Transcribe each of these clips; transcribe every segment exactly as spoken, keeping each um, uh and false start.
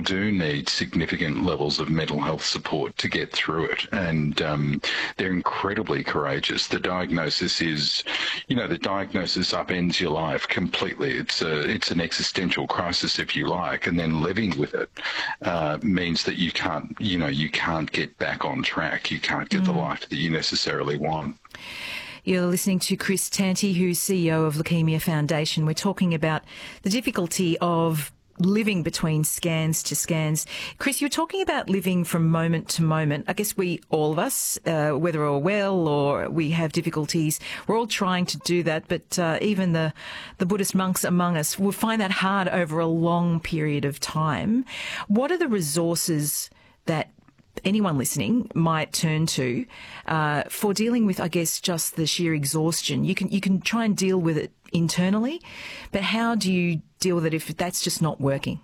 do need significant levels of mental health support to get through it, and um, they're incredibly courageous. The diagnosis is, you know, the diagnosis upends your life completely. It's a, it's an existential crisis, if you like, and then living with it uh, means that you can't, you know, you can't get back on track. You can't get mm. the life that you necessarily want. You're listening to Chris Tanti, who's C E O of Leukaemia Foundation. We're talking about the difficulty of living between scans to scans. Chris, you're talking about living from moment to moment. I guess we, all of us, uh, whether we're well or we have difficulties, we're all trying to do that. But uh, even the, the Buddhist monks among us will find that hard over a long period of time. What are the resources that anyone listening might turn to uh, for dealing with, I guess, just the sheer exhaustion? You can you can try and deal with it internally, but how do you deal with it if that's just not working?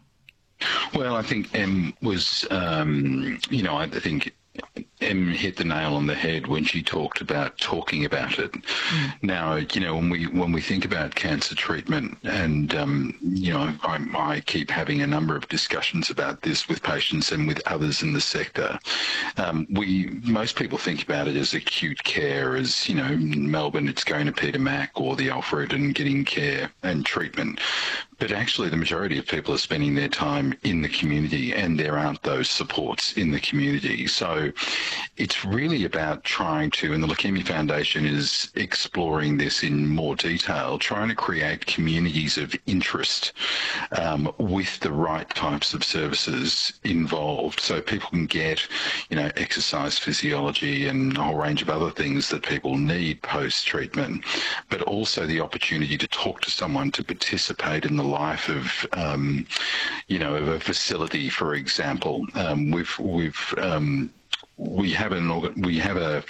Well, I think Em was, um, you know, I think Em hit the nail on the head when she talked about talking about it. Mm. Now, you know, when we when we think about cancer treatment, and um, you know, I, I keep having a number of discussions about this with patients and with others in the sector. Um, we most people think about it as acute care, as you know, in Melbourne, it's going to Peter Mac or the Alfred and getting care and treatment. But actually, the majority of people are spending their time in the community, and there aren't those supports in the community. So it's really about trying to, and the Leukaemia Foundation is exploring this in more detail, trying to create communities of interest um, with the right types of services involved, so people can get, you know, exercise physiology and a whole range of other things that people need post-treatment, but also the opportunity to talk to someone, to participate in the life of, um, you know, of a facility, for example. Um, we've we've um, we have an we have a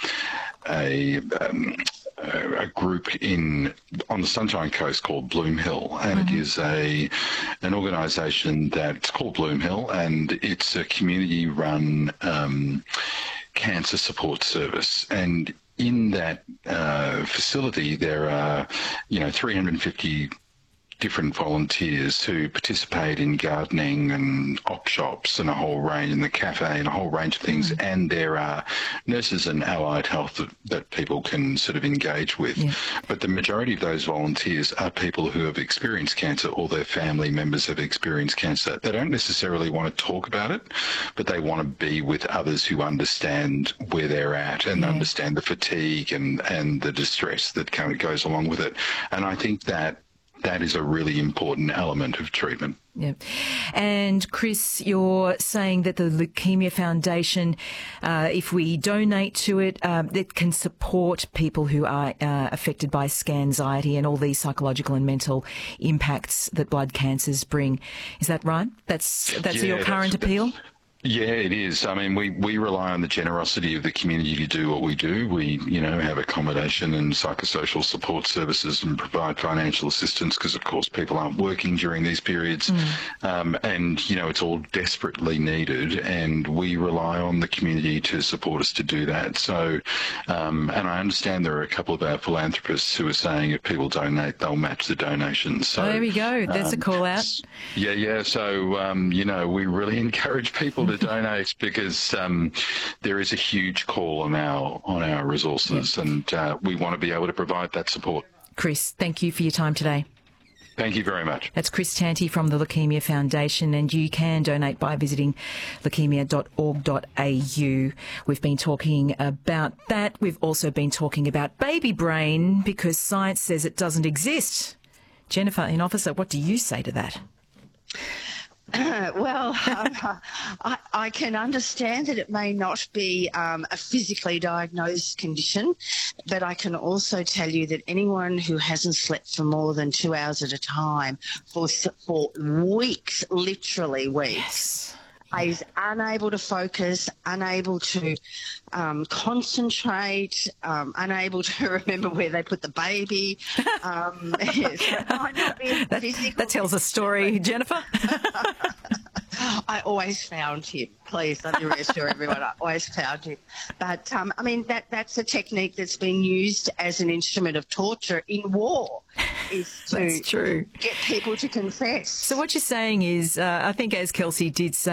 a um, a group in on the Sunshine Coast called Bloom Hill, and mm-hmm. it is a an organisation that's called Bloom Hill, and it's a community-run um, cancer support service. And in that uh, facility, there are, you know, three hundred fifty different volunteers who participate in gardening and op shops and a whole range, in the cafe and a whole range of things. Mm. And there are nurses and allied health that, that people can sort of engage with. Yeah. But the majority of those volunteers are people who have experienced cancer, or their family members have experienced cancer. They don't necessarily want to talk about it, but they want to be with others who understand where they're at and yeah. understand the fatigue and, and the distress that kind of goes along with it. And I think that that is a really important element of treatment. Yeah. And Chris, you're saying that the Leukaemia Foundation, uh, if we donate to it, uh, it can support people who are uh, affected by scanxiety and all these psychological and mental impacts that blood cancers bring. Is that right? That's that's yeah, your current that's, appeal? That's, Yeah, it is. I mean, we, we rely on the generosity of the community to do what we do. We, you know, have accommodation and psychosocial support services and provide financial assistance because, of course, people aren't working during these periods. Mm. Um, and, you know, it's all desperately needed, and we rely on the community to support us to do that. So, um, and I understand there are a couple of our philanthropists who are saying if people donate, they'll match the donations. So, oh, there we go. That's um, a call out. Yeah, yeah. So, um, you know, we really encourage people to to donate, because um, there is a huge call on our on our resources, yeah. and uh, we want to be able to provide that support. Chris, thank you for your time today. Thank you very much. That's Chris Tanti from the Leukaemia Foundation, and you can donate by visiting leukaemia dot org dot a u. We've been talking about that. We've also been talking about baby brain, because science says it doesn't exist. Jennifer, in Officer, what do you say to that? Uh, well, um, I, I can understand that it may not be um, a physically diagnosed condition, but I can also tell you that anyone who hasn't slept for more than two hours at a time for for weeks, literally weeks, yes. is unable to focus, unable to um, concentrate, um, unable to remember where they put the baby. Um, yes, that, that tells a story, Jennifer. I always found him. Please, let me reassure everyone, I always found him. But, um, I mean, that that's a technique that's been used as an instrument of torture in war, is to that's true. get people to confess. So what you're saying is, uh, I think as Kelsey did say,